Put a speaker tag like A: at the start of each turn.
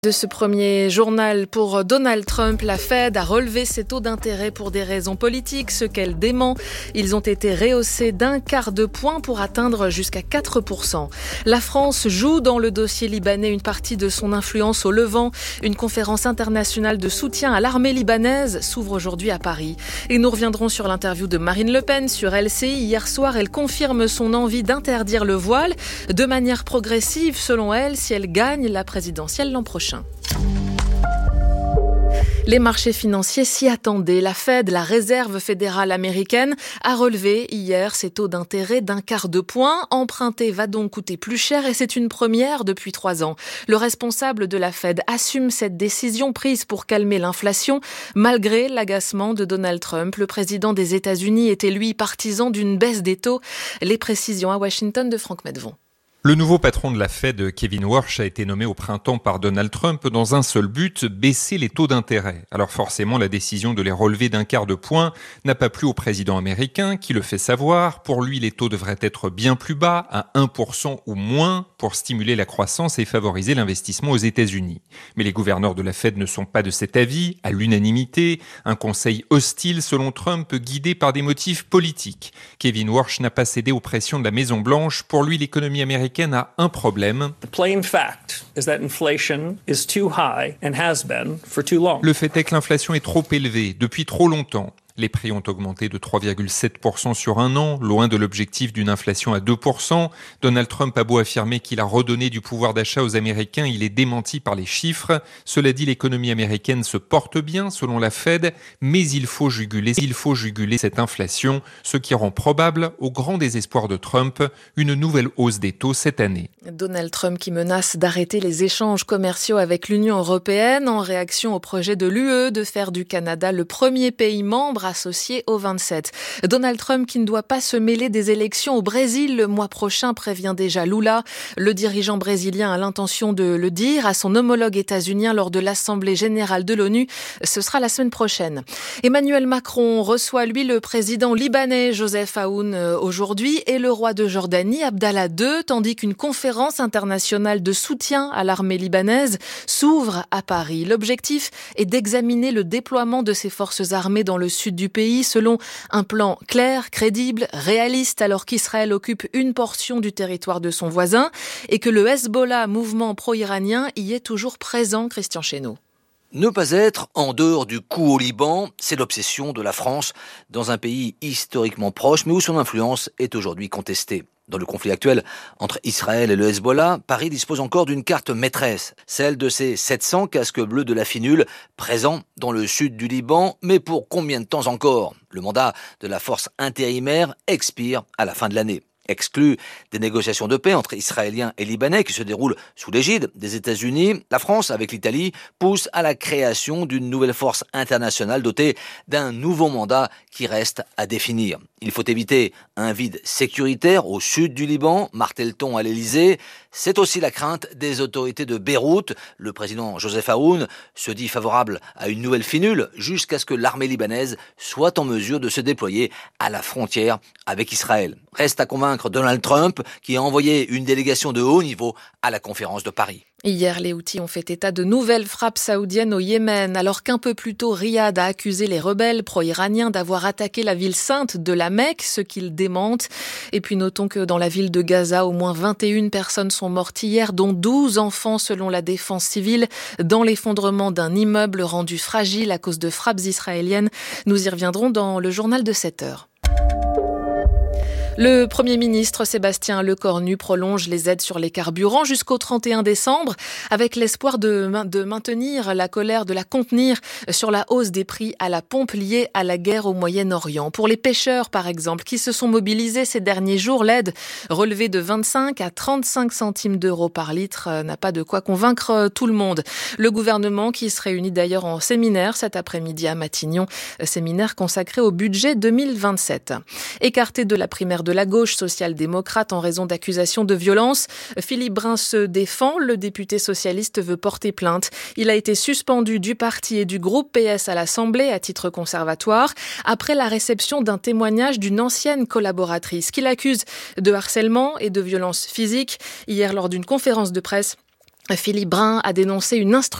A: De ce premier journal pour Donald Trump, la Fed a relevé ses taux d'intérêt pour des raisons politiques, ce qu'elle dément. Ils ont été rehaussés d'1/4 de point pour atteindre jusqu'à 4%. La France joue dans le dossier libanais une partie de son influence au Levant. Une conférence internationale de soutien à l'armée libanaise s'ouvre aujourd'hui à Paris. Et nous reviendrons sur l'interview de Marine Le Pen sur LCI. Hier soir, elle confirme son envie d'interdire le voile de manière progressive, selon elle, si elle gagne la présidentielle l'an prochain. Les marchés financiers s'y attendaient. La Fed, la réserve fédérale américaine, a relevé hier ses taux d'intérêt d'1/4 de point. Emprunter va donc coûter plus cher et c'est une première depuis 3 ans. Le responsable de la Fed assume cette décision prise pour calmer l'inflation, malgré l'agacement de Donald Trump. Le président des États-Unis était lui partisan d'une baisse des taux. Les précisions à Washington de Franck Medvon.
B: Le nouveau patron de la Fed, Kevin Warsh, a été nommé au printemps par Donald Trump dans un seul but, baisser les taux d'intérêt. Alors forcément, la décision de les relever d'1/4 de point n'a pas plu au président américain, qui le fait savoir. Pour lui, les taux devraient être bien plus bas, à 1% ou moins, pour stimuler la croissance et favoriser l'investissement aux États-Unis. Mais les gouverneurs de la Fed ne sont pas de cet avis, à l'unanimité. Un conseil hostile, selon Trump, guidé par des motifs politiques. Kevin Warsh n'a pas cédé aux pressions de la Maison-Blanche. Pour lui, l'économie américaine a un problème. Le fait est que l'inflation est trop élevée depuis trop longtemps. Les prix ont augmenté de 3,7% sur un an, loin de l'objectif d'une inflation à 2%. Donald Trump a beau affirmer qu'il a redonné du pouvoir d'achat aux Américains, il est démenti par les chiffres. Cela dit, l'économie américaine se porte bien, selon la Fed, mais il faut juguler cette inflation, ce qui rend probable, au grand désespoir de Trump, une nouvelle hausse des taux cette année.
A: Donald Trump qui menace d'arrêter les échanges commerciaux avec l'Union européenne en réaction au projet de l'UE de faire du Canada le premier pays membre associé aux 27. Donald Trump qui ne doit pas se mêler des élections au Brésil le mois prochain, prévient déjà Lula. Le dirigeant brésilien a l'intention de le dire à son homologue états-unien lors de l'Assemblée générale de l'ONU. Ce sera la semaine prochaine. Emmanuel Macron reçoit, lui, le président libanais Joseph Aoun aujourd'hui et le roi de Jordanie Abdallah II, tandis qu'une conférence internationale de soutien à l'armée libanaise s'ouvre à Paris. L'objectif est d'examiner le déploiement de ces forces armées dans le sud du pays selon un plan clair, crédible, réaliste, alors qu'Israël occupe une portion du territoire de son voisin et que le Hezbollah, mouvement pro-iranien, y est toujours présent. Christian Chesneau.
C: Ne pas être en dehors du coup au Liban, c'est l'obsession de la France dans un pays historiquement proche mais où son influence est aujourd'hui contestée. Dans le conflit actuel entre Israël et le Hezbollah, Paris dispose encore d'une carte maîtresse, celle de ces 700 casques bleus de la FINUL présents dans le sud du Liban. Mais pour combien de temps encore ? Le mandat de la force intérimaire expire à la fin de l'année. Exclu des négociations de paix entre Israéliens et Libanais qui se déroulent sous l'égide des États-Unis, la France, avec l'Italie, pousse à la création d'une nouvelle force internationale dotée d'un nouveau mandat qui reste à définir. Il faut éviter un vide sécuritaire au sud du Liban, martèle-t-on à l'Élysée. C'est aussi la crainte des autorités de Beyrouth. Le président Joseph Aoun se dit favorable à une nouvelle FINUL jusqu'à ce que l'armée libanaise soit en mesure de se déployer à la frontière avec Israël. Reste à convaincre Donald Trump qui a envoyé une délégation de haut niveau à la conférence de Paris.
A: Hier, les Houthis ont fait état de nouvelles frappes saoudiennes au Yémen, alors qu'un peu plus tôt, Riyad a accusé les rebelles pro-iraniens d'avoir attaqué la ville sainte de la Mecque, ce qu'ils démentent. Et puis notons que dans la ville de Gaza, au moins 21 personnes sont mortes hier, dont 12 enfants selon la défense civile, dans l'effondrement d'un immeuble rendu fragile à cause de frappes israéliennes. Nous y reviendrons dans le journal de 7 heures. Le Premier ministre Sébastien Lecornu prolonge les aides sur les carburants jusqu'au 31 décembre avec l'espoir de maintenir la colère, de la contenir sur la hausse des prix à la pompe liée à la guerre au Moyen-Orient. Pour les pêcheurs, par exemple, qui se sont mobilisés ces derniers jours, l'aide relevée de 25 à 35 centimes d'euros par litre n'a pas de quoi convaincre tout le monde. Le gouvernement qui se réunit d'ailleurs en séminaire cet après-midi à Matignon, séminaire consacré au budget 2027. Écarté de la primaire de la gauche social-démocrate en raison d'accusations de violence, Philippe Brun se défend. Le député socialiste veut porter plainte. Il a été suspendu du parti et du groupe PS à l'Assemblée à titre conservatoire après la réception d'un témoignage d'une ancienne collaboratrice qui l'accuse de harcèlement et de violence physique. Hier, lors d'une conférence de presse, Philippe Brun a dénoncé une